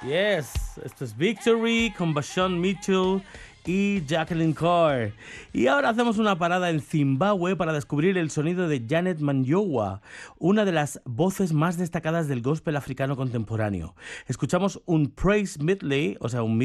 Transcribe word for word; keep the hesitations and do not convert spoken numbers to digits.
Yes, esto es Victory con Vashon Mitchell y Jacqueline Carr. Y ahora hacemos una parada en Zimbabue para descubrir el sonido de Janet Manyowa, una de las voces más destacadas del gospel africano contemporáneo. Escuchamos un praise medley, o sea, un